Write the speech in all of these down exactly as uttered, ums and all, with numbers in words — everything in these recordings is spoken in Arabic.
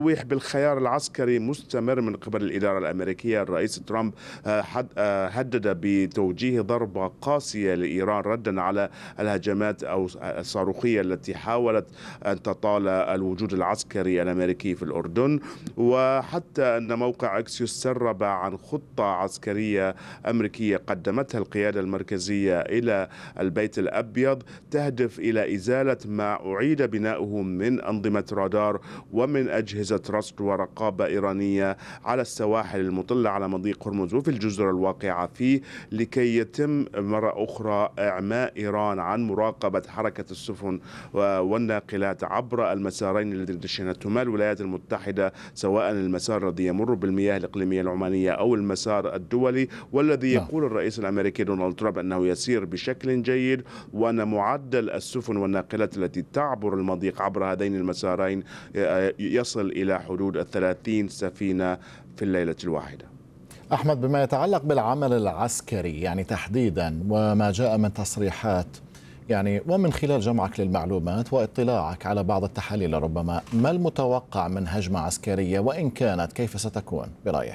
التلويح بالخيار العسكري مستمر من قبل الإدارة الأمريكية. الرئيس ترامب هدد بتوجيه ضربة قاسية لإيران ردا على الهجمات أو الصاروخية التي حاولت أن تطال الوجود العسكري الأمريكي في الأردن، وحتى أن موقع أكسيوس سرب عن خطة عسكرية أمريكية قدمتها القيادة المركزية إلى البيت الأبيض تهدف إلى إزالة ما أعيد بناؤه من أنظمة رادار ومن أجهزة رصد ورقابة إيرانية على السواحل المطلة على مضيق هرمز وفي الجزر الواقعة فيه، لكي يتم مرة أخرى إعماء إيران عن مراقبة حركة السفن والناقلات عبر المسارين الذي دشنتهما الولايات المتحدة، سواء المسار الذي يمر بالمياه الإقليمية العمانية أو المسار الدولي، والذي يقول الرئيس الأمريكي دونالد ترامب أنه يسير بشكل جيد، وأن معدل السفن والناقلات التي تعبر المضيق عبر هذين المسارين يصل إلى حدود الثلاثين سفينة في الليلة الواحدة. أحمد، بما يتعلق بالعمل العسكري يعني تحديدا وما جاء من تصريحات يعني ومن خلال جمعك للمعلومات واطلاعك على بعض التحاليل، ربما ما المتوقع من هجمة عسكرية، وإن كانت كيف ستكون برأيك؟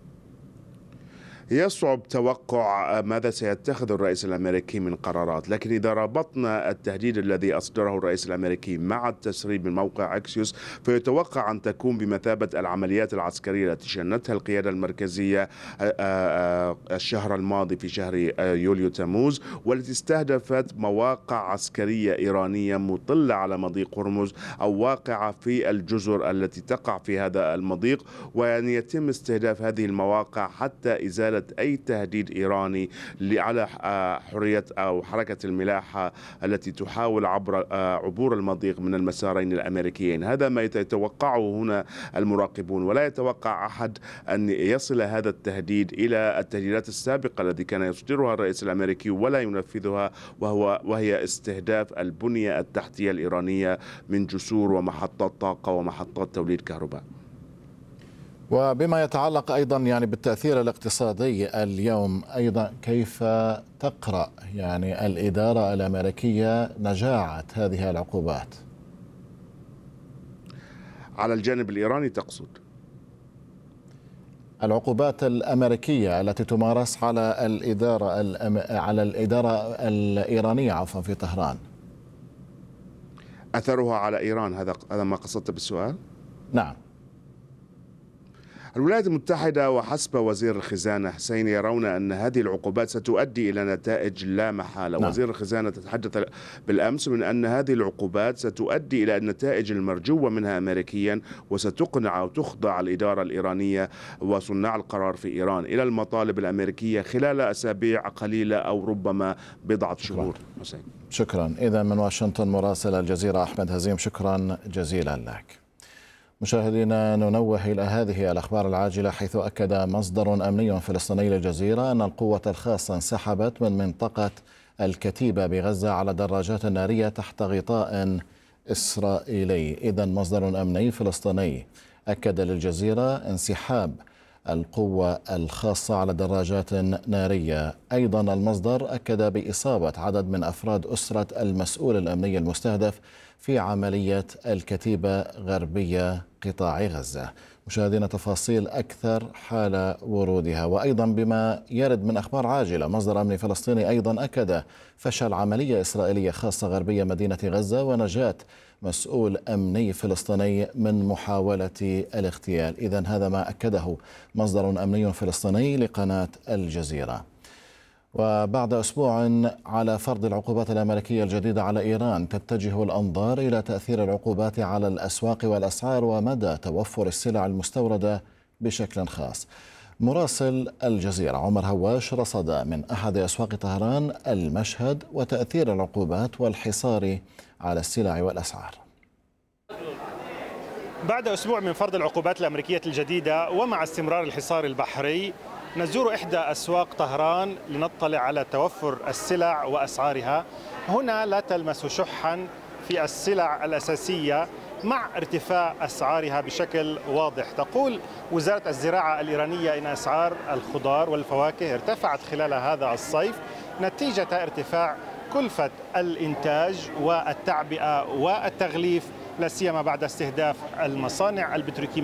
يصعب توقع ماذا سيتخذ الرئيس الأمريكي من قرارات، لكن إذا ربطنا التهديد الذي أصدره الرئيس الأمريكي مع التسريب من موقع أكسيوس، فيتوقع أن تكون بمثابة العمليات العسكرية التي شنتها القيادة المركزية الشهر الماضي في شهر يوليو تموز، والتي استهدفت مواقع عسكرية إيرانية مطلة على مضيق هرمز أو واقعة في الجزر التي تقع في هذا المضيق، وأن يتم استهداف هذه المواقع حتى إزالة أي تهديد إيراني على حرية أو حركة الملاحة التي تحاول عبر عبور المضيق من المسارين الأمريكيين. هذا ما يتوقعه هنا المراقبون، ولا يتوقع أحد أن يصل هذا التهديد إلى التهديدات السابقة التي كان يصدرها الرئيس الأمريكي ولا ينفذها، وهو وهي استهداف البنية التحتية الإيرانية من جسور ومحطات طاقة ومحطات توليد كهرباء. وبما يتعلق أيضا يعني بالتأثير الاقتصادي اليوم أيضا، كيف تقرأ يعني الإدارة الأمريكية نجاعة هذه العقوبات؟ على الجانب الإيراني تقصد؟ العقوبات الأمريكية التي تمارس على الإدارة الأم... على الإدارة الإيرانية عفوا في طهران. أثرها على إيران، هذا هذا ما قصدت بالسؤال؟ نعم. الولايات المتحدة وحسب وزير الخزانة حسين يرون أن هذه العقوبات ستؤدي إلى نتائج لا محالة. نعم. وزير الخزانة تحدث بالأمس من أن هذه العقوبات ستؤدي إلى النتائج المرجوة منها أمريكيا، وستقنع أو تخضع الإدارة الإيرانية وصناع القرار في إيران إلى المطالب الأمريكية خلال أسابيع قليلة أو ربما بضعة شهور. حسين. شكرا. إذا من واشنطن مراسل الجزيرة أحمد هزيم، شكرا جزيلا لك. مشاهدينا، ننوه إلى هذه الأخبار العاجلة، حيث أكد مصدر أمني فلسطيني للجزيرة أن القوة الخاصة انسحبت من منطقة الكتيبة بغزة على دراجات نارية تحت غطاء إسرائيلي. إذن مصدر أمني فلسطيني أكد للجزيرة انسحاب القوة الخاصة على دراجات نارية. أيضا المصدر أكد بإصابة عدد من أفراد أسرة المسؤول الأمني المستهدف في عملية الكتيبة غربية قطاع غزة. مشاهدين، تفاصيل أكثر حال ورودها. وأيضا بما يرد من أخبار عاجلة، مصدر أمني فلسطيني أيضا أكد فشل عملية إسرائيلية خاصة غربية مدينة غزة ونجاة مسؤول أمني فلسطيني من محاولة الاغتيال. إذن هذا ما أكده مصدر أمني فلسطيني لقناة الجزيرة. وبعد أسبوع على فرض العقوبات الأمريكية الجديدة على إيران، تتجه الأنظار إلى تأثير العقوبات على الأسواق والأسعار ومدى توفر السلع المستوردة بشكل خاص. مراسل الجزيرة عمر هواش رصد من أحد أسواق طهران المشهد وتأثير العقوبات والحصار على السلع والأسعار. بعد أسبوع من فرض العقوبات الأمريكية الجديدة ومع استمرار الحصار البحري، نزور إحدى أسواق طهران لنطلع على توفر السلع وأسعارها. هنا لا تلمس شحا في السلع الأساسية مع ارتفاع أسعارها بشكل واضح. تقول وزارة الزراعة الإيرانية إن أسعار الخضار والفواكه ارتفعت خلال هذا الصيف نتيجة ارتفاع كلفة الإنتاج والتعبئة والتغليف، لا سيما بعد استهداف المصانع البتروكيمية